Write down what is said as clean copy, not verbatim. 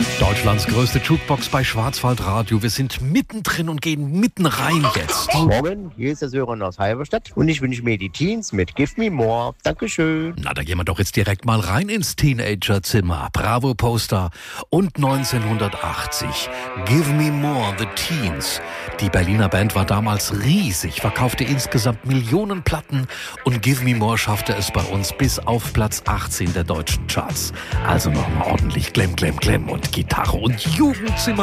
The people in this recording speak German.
Deutschlands größte Jukebox bei Schwarzwaldradio. Wir sind mittendrin und gehen mitten rein jetzt. Morgen, hier ist der Sören aus Halberstadt und ich wünsche mir die Teens mit Give Me More. Dankeschön. Na, da gehen wir doch jetzt direkt mal rein ins Teenagerzimmer. Bravo-Poster und 1980. Give Me More, The Teens. Die Berliner Band war damals riesig, verkaufte insgesamt Millionen Platten und Give Me More schaffte es bei uns bis auf Platz 18 der deutschen Charts. Also nochmal ordentlich Klemm, Klemm, Klemm und Gitarre und Jugendzimmer.